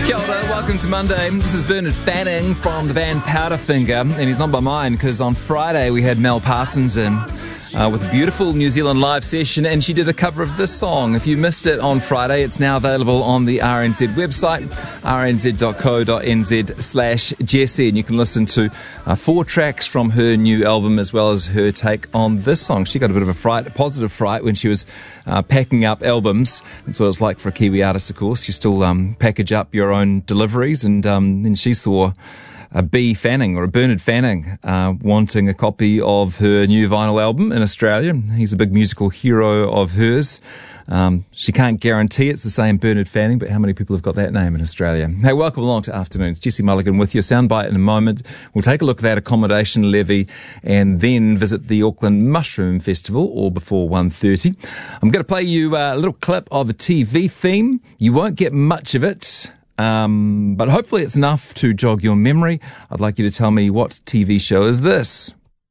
Kia ora, welcome to Monday. This is Bernard Fanning from the band Powderfinger, and he's not by mine because on Friday we had Mel Parsons in with a beautiful New Zealand live session, and she did a cover of this song. If you missed it on Friday, it's now available on the RNZ website, rnz.co.nz/Jessie, and you can listen to 4 tracks from her new album as well as her take on this song. She got a bit of a positive fright when she was packing up albums. That's what it's like for a Kiwi artist, of course. You still package up your own deliveries, and then she saw a Bernard Fanning wanting a copy of her new vinyl album in Australia. He's a big musical hero of hers. She can't guarantee it's the same Bernard Fanning, but how many people have got that name in Australia? Hey, welcome along to Afternoons. Jessie Mulligan with you. Soundbite in a moment. We'll take a look at that accommodation levy and then visit the Auckland Mushroom Festival, all before 1:30. I'm going to play you a little clip of a TV theme. You won't get much of it, but hopefully it's enough to jog your memory. I'd like you to tell me, what TV show is this?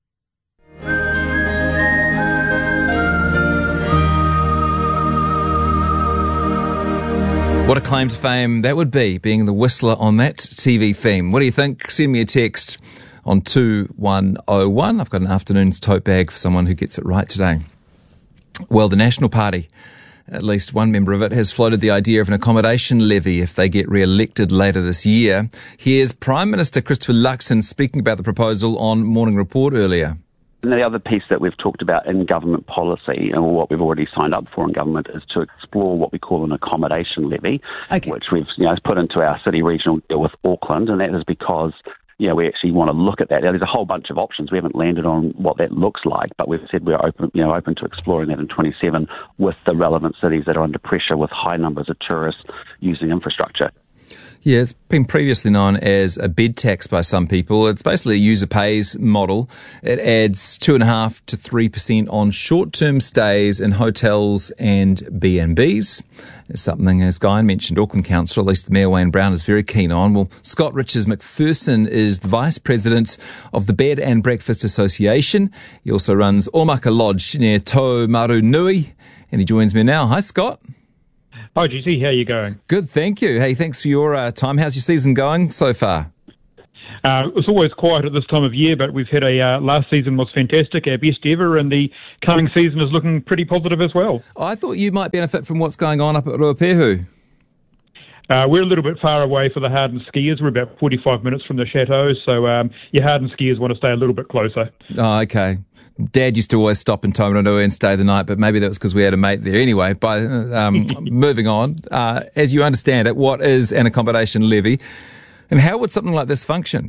What a claim to fame that would be, being the whistler on that TV theme. What do you think? Send me a text on 2101. I've got an afternoon's tote bag for someone who gets it right today. Well, the National Party, at least one member of it, has floated the idea of an accommodation levy if they get re-elected later this year. Here's Prime Minister Christopher Luxon speaking about the proposal on Morning Report earlier. And the other piece that we've talked about in government policy, and what we've already signed up for in government, is to explore what we call an accommodation levy, which we've put into our city regional deal with Auckland, and that is because we actually want to look at that. Now, there's a whole bunch of options. We haven't landed on what that looks like, but we've said we're open to exploring that in 27 with the relevant cities that are under pressure with high numbers of tourists using infrastructure. Yeah, it's been previously known as a bed tax by some people. It's basically a user pays model. It adds 2.5% to 3% on short-term stays in hotels and B&Bs. It's something, as Guy mentioned, Auckland Council, at least the Mayor Wayne Brown, is very keen on. Well, Scott Richards McPherson is the Vice President of the Bed and Breakfast Association. He also runs Omaka Lodge near Taumarunui, and he joins me now. Hi, Scott. Hi, GC. How are you going? Good, thank you. Hey, thanks for your time. How's your season going so far? It's always quiet at this time of year, but we've had last season was fantastic, our best ever, and the coming season is looking pretty positive as well. I thought you might benefit from what's going on up at Ruapehu. We're a little bit far away for the hardened skiers. We're about 45 minutes from the chateau, so your hardened skiers want to stay a little bit closer. Oh, okay. Dad used to always stop in Taumarunui and stay the night, but maybe that was because we had a mate there. Anyway, moving on, as you understand it, what is an accommodation levy, and how would something like this function?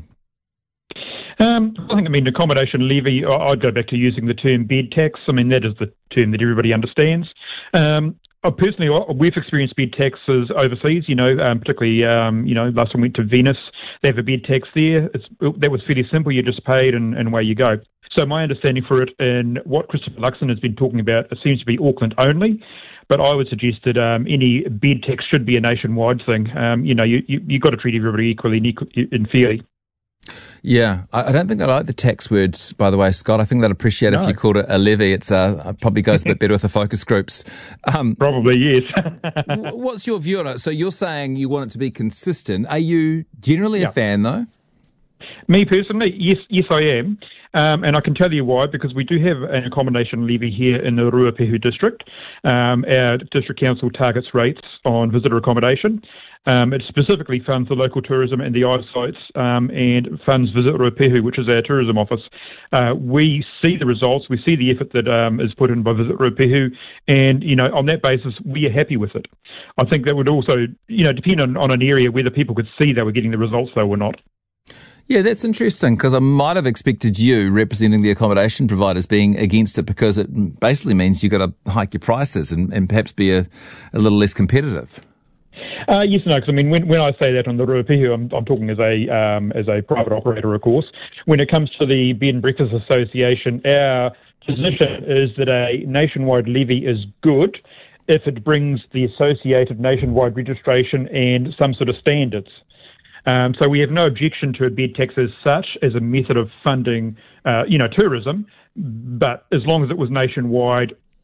Accommodation levy, I'd go back to using the term bed tax. That is the term that everybody understands. Personally, we've experienced bed taxes overseas, particularly, last time we went to Venice, they have a bed tax there. That was fairly simple. You just paid and away you go. So my understanding for it, and what Christopher Luxon has been talking about, it seems to be Auckland only. But I would suggest that any bed tax should be a nationwide thing. You've got to treat everybody equally and fairly. Yeah, I don't think I like the tax words, by the way, Scott. I think they'd appreciate if you called it a levy. It's probably goes a bit better with the focus groups. Probably, yes. What's your view on it? So you're saying you want it to be consistent. Are you generally a fan, though? Me personally, yes, I am. And I can tell you why, because we do have an accommodation levy here in the Ruapehu district. Our district council targets rates on visitor accommodation. It specifically funds the local tourism and the eyesights and funds Visit Ruapehu, which is our tourism office. We see the results, we see the effort that is put in by Visit Ruapehu, and, on that basis, we are happy with it. I think that would also, depend on an area whether people could see they were getting the results they were not. Yeah, that's interesting, because I might have expected you, representing the accommodation providers, being against it, because it basically means you've got to hike your prices and perhaps be a little less competitive. Yes and no, because when I say that on the Ruapehu, I'm talking as a private operator, of course. When it comes to the Bed and Breakfast Association, our position is that a nationwide levy is good if it brings the associated nationwide registration and some sort of standards. So we have no objection to a bed tax as such, as a method of funding, tourism, but as long as it was nationwide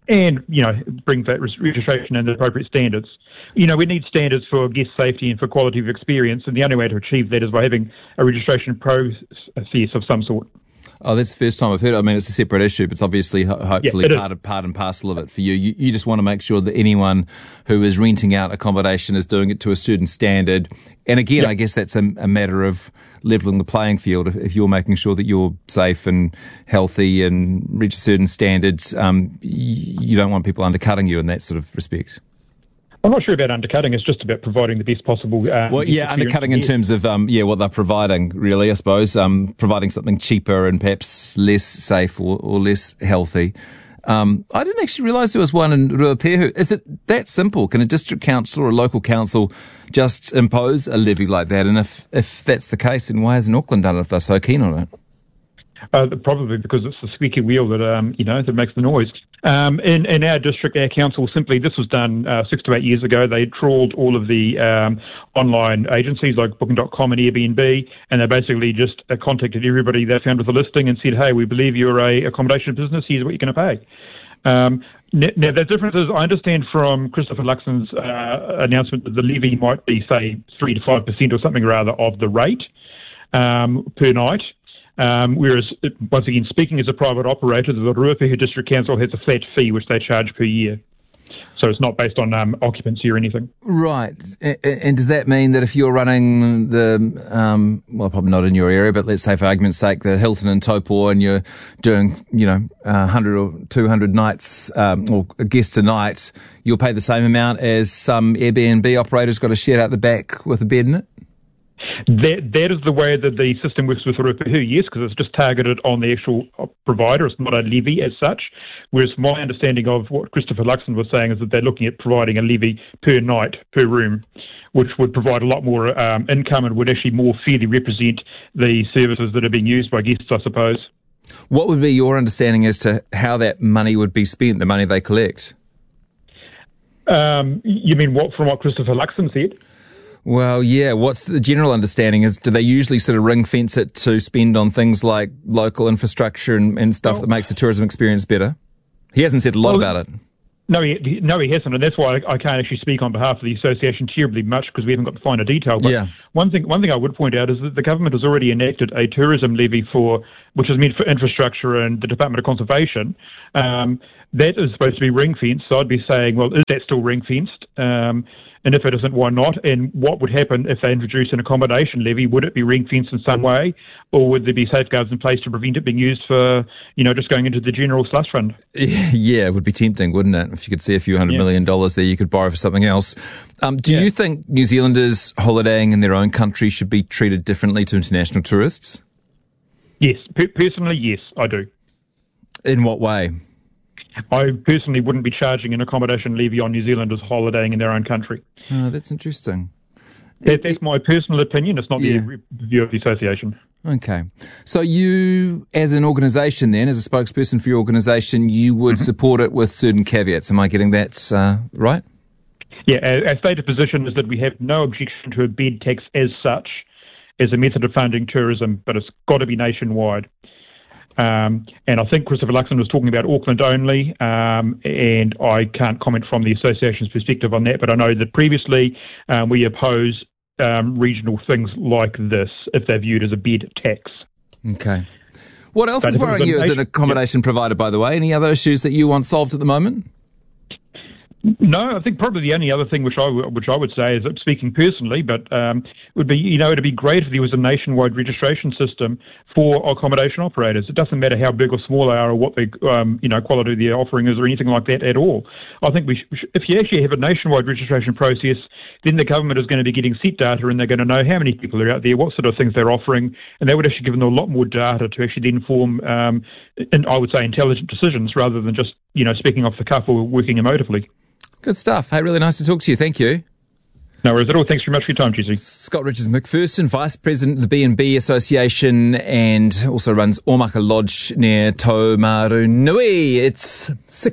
and, bring that registration and the appropriate standards. We need standards for guest safety and for quality of experience, and the only way to achieve that is by having a registration process of some sort. Oh, that's the first time I've heard it. I mean, it's a separate issue, but it's obviously, hopefully, part and parcel of it for you. You just want to make sure that anyone who is renting out accommodation is doing it to a certain standard. And again, I guess that's a matter of levelling the playing field. If you're making sure that you're safe and healthy and reach certain standards, you don't want people undercutting you in that sort of respect. I'm not sure about undercutting. It's just about providing the best possible. Undercutting in terms of what they're providing. Really, I suppose providing something cheaper and perhaps less safe or less healthy. I didn't actually realise there was one in Ruapehu. Is it that simple? Can a district council or a local council just impose a levy like that? And if that's the case, then why hasn't Auckland done it if they're so keen on it? Probably because it's the squeaky wheel that that makes the noise. In our district, our council this was done 6 to 8 years ago. They trawled all of the online agencies like Booking.com and Airbnb, and they basically just contacted everybody they found with a listing and said, "Hey, we believe you're a accommodation business. Here's what you're going to pay." Now, the difference is, I understand from Christopher Luxon's announcement that the levy might be, say, 3 to 5% or something rather of the rate per night. Whereas, once again, speaking as a private operator, the Ruapehu District Council has a flat fee which they charge per year. So it's not based on occupancy or anything. Right. And does that mean that if you're running the, probably not in your area, but let's say for argument's sake, the Hilton in Taupo, and you're doing, 100 or 200 nights or guests a night, you'll pay the same amount as some Airbnb operator's got a shed out the back with a bed in it? That is the way that the system works with Ruapehu, yes, because it's just targeted on the actual provider. It's not a levy as such. Whereas my understanding of what Christopher Luxon was saying is that they're looking at providing a levy per night, per room, which would provide a lot more income and would actually more fairly represent the services that are being used by guests, I suppose. What would be your understanding as to how that money would be spent, the money they collect? You mean from what Christopher Luxon said? Well, yeah. What's the general understanding is, do they usually sort of ring fence it to spend on things like local infrastructure and stuff that makes the tourism experience better? He hasn't said a lot about it. No, he hasn't, and that's why I can't actually speak on behalf of the association terribly much, because we haven't got the finer detail. But one thing I would point out is that the government has already enacted a tourism levy which is meant for infrastructure and the Department of Conservation. That is supposed to be ring fenced. So I'd be saying, well, is that still ring fenced? And if it isn't, why not? And what would happen if they introduced an accommodation levy? Would it be ring-fenced in some way? Or would there be safeguards in place to prevent it being used for, just going into the general slush fund? Yeah, it would be tempting, wouldn't it? If you could see a few $100 million there, you could borrow for something else. Do you think New Zealanders holidaying in their own country should be treated differently to international tourists? Yes. Personally, yes, I do. In what way? I personally wouldn't be charging an accommodation levy on New Zealanders holidaying in their own country. Oh, that's interesting. That's my personal opinion. It's not the view of the association. Okay. So you, as an organisation then, as a spokesperson for your organisation, you would support it with certain caveats. Am I getting that right? Yeah, our stated position is that we have no objection to a bed tax as such as a method of funding tourism, but it's got to be nationwide. And I think Christopher Luxon was talking about Auckland only, and I can't comment from the association's perspective on that, but I know that previously we oppose regional things like this if they're viewed as a bed tax. Okay. What else is worrying you as an accommodation provider, by the way? Any other issues that you want solved at the moment? No, I think probably the only other thing which I would say is, speaking personally, but would be, it'd be great if there was a nationwide registration system for accommodation operators. It doesn't matter how big or small they are or what the quality of their offering is or anything like that at all. I think if you actually have a nationwide registration process, then the government is going to be getting set data, and they're going to know how many people are out there, what sort of things they're offering, and they would actually give them a lot more data to actually then form, and I would say, intelligent decisions rather than just speaking off the cuff or working emotively. Good stuff. Hey, really nice to talk to you. Thank you. No worries at all. Thanks very much for your time, Jesse. Scott Richards McPherson, Vice President of the B&B Association, and also runs Omaka Lodge near Taumarunui. It's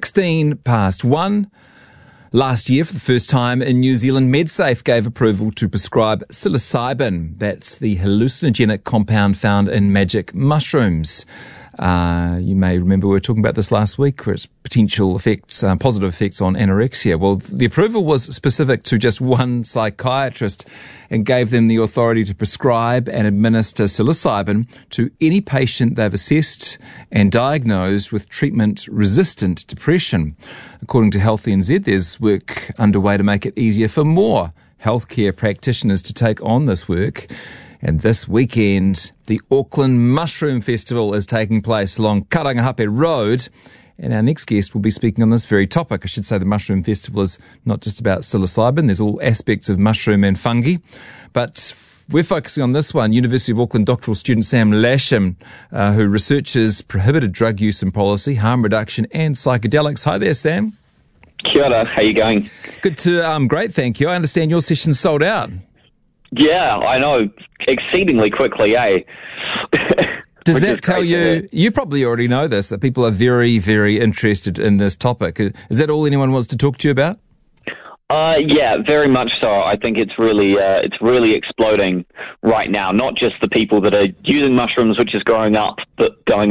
1:16. Last year, for the first time in New Zealand, MedSafe gave approval to prescribe psilocybin. That's the hallucinogenic compound found in magic mushrooms. You may remember we were talking about this last week, where its potential effects, positive effects on anorexia. Well, the approval was specific to just one psychiatrist and gave them the authority to prescribe and administer psilocybin to any patient they've assessed and diagnosed with treatment-resistant depression. According to Health NZ, there's work underway to make it easier for more healthcare practitioners to take on this work. And this weekend, the Auckland Mushroom Festival is taking place along Karangahape Road. And our next guest will be speaking on this very topic. I should say the Mushroom Festival is not just about psilocybin. There's all aspects of mushroom and fungi. But we're focusing on this one. University of Auckland doctoral student Sam Lasham, who researches prohibited drug use and policy, harm reduction and psychedelics. Hi there, Sam. Kia ora. How are you going? Good to, great, thank you. I understand your session's sold out. Yeah, I know. Exceedingly quickly, eh? Does that tell you, you probably already know this, that people are very, very interested in this topic. Is that all anyone wants to talk to you about? Yeah, very much so. I think it's really exploding right now. Not just the people that are using mushrooms, which is going up, but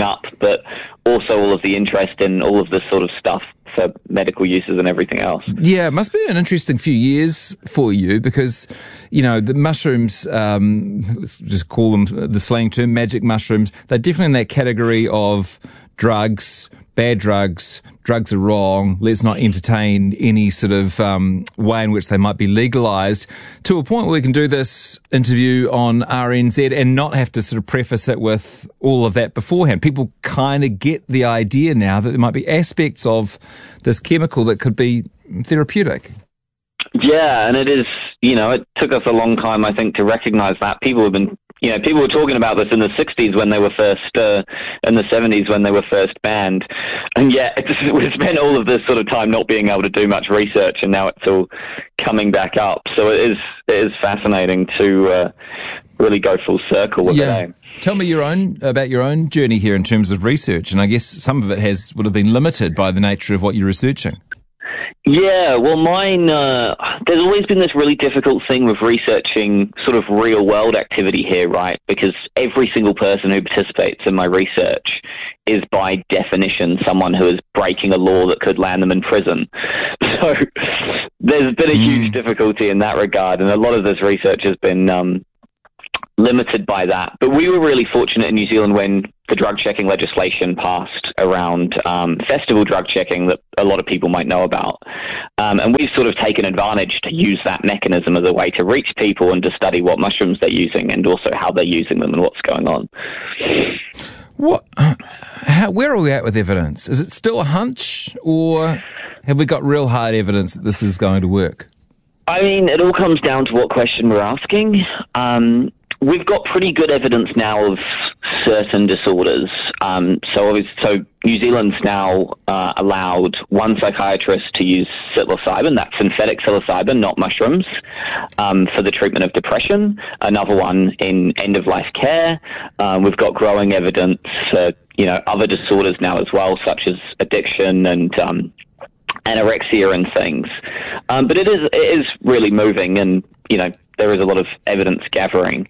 also all of the interest in all of this sort of stuff for medical uses and everything else. Yeah, it must be an interesting few years for you because, you know, the mushrooms, let's just call them the slang term, magic mushrooms, they're definitely in that category of drugs, bad drugs, drugs are wrong, let's not entertain any sort of way in which they might be legalised, to a point where we can do this interview on RNZ and not have to sort of preface it with all of that beforehand. People kind of get the idea now that there might be aspects of this chemical that could be therapeutic. Yeah, and it is, you know, it took us a long time, I think, to recognise that. People were talking about this in the 60s when they were first, in the 70s when they were first banned. And yeah, we've spent all of this sort of time not being able to do much research, and now it's all coming back up. So it is fascinating to really go full circle with it. Tell me about your own journey here in terms of research, and I guess some of it would have been limited by the nature of what you're researching. Yeah, well, mine, there's always been this really difficult thing with researching sort of real-world activity here, right? Because every single person who participates in my research is by definition someone who is breaking a law that could land them in prison. So there's been a huge difficulty in that regard, and a lot of this research has been limited by that. But we were really fortunate in New Zealand when the drug checking legislation passed around festival drug checking that a lot of people might know about. And we've sort of taken advantage to use that mechanism as a way to reach people and to study what mushrooms they're using and also how they're using them and what's going on. Where are we at with evidence? Is it still a hunch, or have we got real hard evidence that this is going to work? I mean, it all comes down to what question we're asking. We've got pretty good evidence now of certain disorders. So New Zealand's now allowed one psychiatrist to use psilocybin, that's synthetic psilocybin, not mushrooms, for the treatment of depression. Another one in end-of-life care. We've got growing evidence for, other disorders now as well, such as addiction and anorexia and things. But it is really moving, and, there is a lot of evidence growing.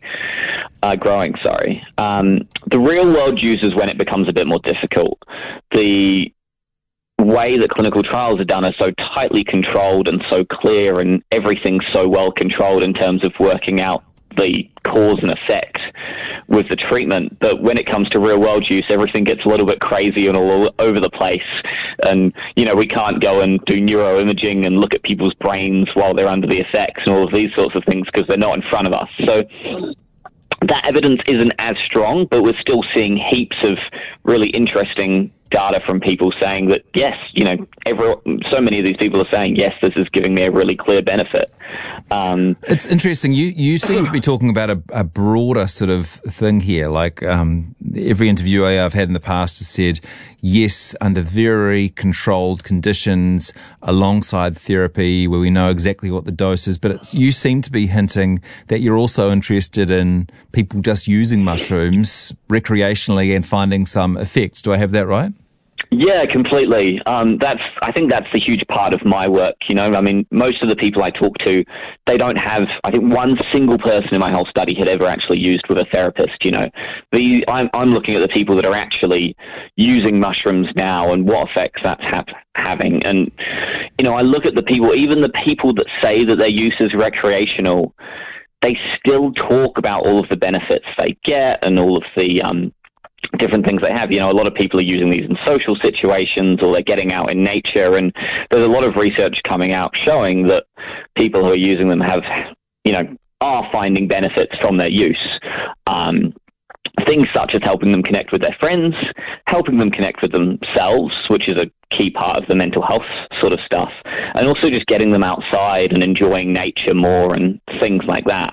The real world use is when it becomes a bit more difficult. The way that clinical trials are done are so tightly controlled and so clear, and everything's so well controlled in terms of working out the cause and effect with the treatment. But when it comes to real world use, everything gets a little bit crazy and all over the place. And, we can't go and do neuroimaging and look at people's brains while they're under the effects and all of these sorts of things because they're not in front of us. So that evidence isn't as strong, but we're still seeing heaps of really interesting data from people saying that, yes, so many of these people are saying, yes, this is giving me a really clear benefit. It's interesting. You seem to be talking about a broader sort of thing here. Like every interviewer I've had in the past has said, yes, under very controlled conditions, alongside therapy, where we know exactly what the dose is. But you seem to be hinting that you're also interested in people just using mushrooms recreationally and finding some effects. Do I have that right? Yeah, completely. I think that's the huge part of my work. I mean, most of the people I talk to, they don't have, I think one single person in my whole study had ever actually used with a therapist. I'm looking at the people that are actually using mushrooms now and what effects that's having. And, I look at the people, even the people that say that their use is recreational, they still talk about all of the benefits they get and all of the, different things they have. A lot of people are using these in social situations, or they're getting out in nature, and there's a lot of research coming out showing that people who are using them are finding benefits from their use. Things such as helping them connect with their friends, helping them connect with themselves, which is a key part of the mental health sort of stuff, and also just getting them outside and enjoying nature more and things like that.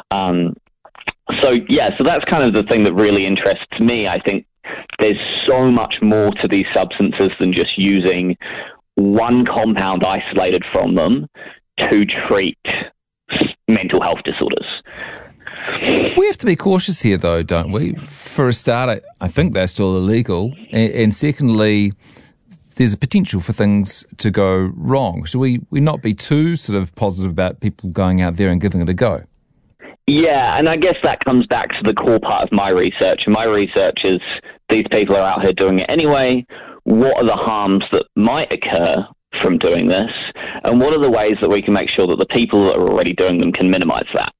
So that's kind of the thing that really interests me. I think there's so much more to these substances than just using one compound isolated from them to treat mental health disorders. We have to be cautious here, though, don't we? For a start, I think they're still illegal. And secondly, there's a potential for things to go wrong. Should we not be too sort of positive about people going out there and giving it a go? Yeah, and I guess that comes back to the core part of my research. And my research is these people are out here doing it anyway. What are the harms that might occur from doing this? And what are the ways that we can make sure that the people that are already doing them can minimize that?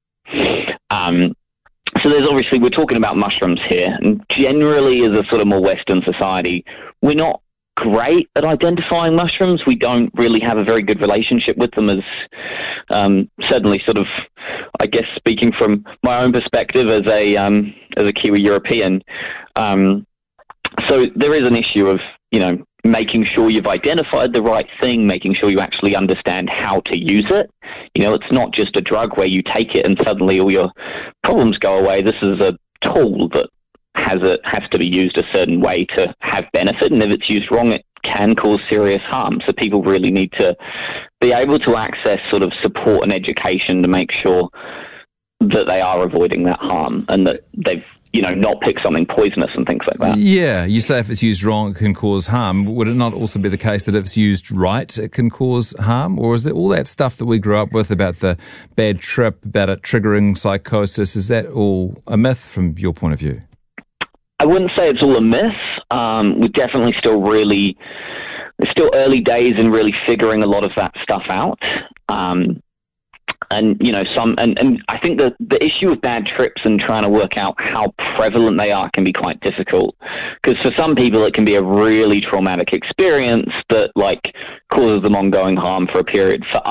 So there's obviously, we're talking about mushrooms here. And generally, as a sort of more Western society, we're not great at identifying mushrooms. We don't really have a very good relationship with them, as certainly sort of, I guess, speaking from my own perspective as a Kiwi European. So there is an issue of, making sure you've identified the right thing, making sure you actually understand how to use it. It's not just a drug where you take it and suddenly all your problems go away. This is a tool that has to be used a certain way to have benefit, and if it's used wrong, it can cause serious harm. So people really need to be able to access sort of support and education to make sure that they are avoiding that harm and that they've not pick something poisonous and things like that. Yeah, you say if it's used wrong, it can cause harm. Would it not also be the case that if it's used right, it can cause harm? Or is it all that stuff that we grew up with about the bad trip, about it triggering psychosis, is that all a myth from your point of view? I wouldn't say it's all a myth. We're definitely still early days in really figuring a lot of that stuff out. And I think the issue with bad trips and trying to work out how prevalent they are can be quite difficult, because for some people it can be a really traumatic experience that causes them ongoing harm for a period. For